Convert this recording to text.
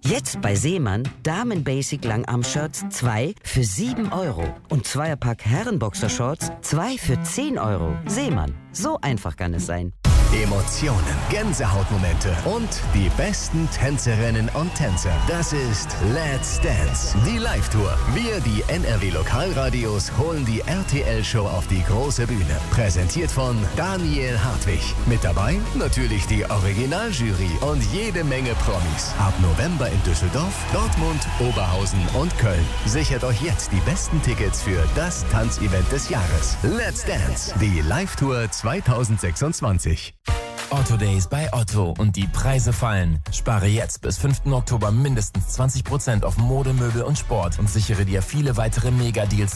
Jetzt bei Seemann Damen-Basic Langarm-Shirts 2 für 7 Euro und Zweierpack Herrenboxershorts 2 für 10 Euro. Seemann, so einfach kann es sein. Emotionen, Gänsehautmomente und die besten Tänzerinnen und Tänzer. Das ist Let's Dance, die Live-Tour. Wir, die NRW-Lokalradios, holen die RTL-Show auf die große Bühne. Präsentiert von Daniel Hartwig. Mit dabei natürlich die Originaljury und jede Menge Promis. Ab November in Düsseldorf, Dortmund, Oberhausen und Köln. Sichert euch jetzt die besten Tickets für das Tanzevent des Jahres. Let's Dance, die Live-Tour 2026. Otto Days bei Otto und die Preise fallen. Spare jetzt bis 5. Oktober mindestens 20% auf Mode, Möbel und Sport und sichere dir viele weitere Mega-Deals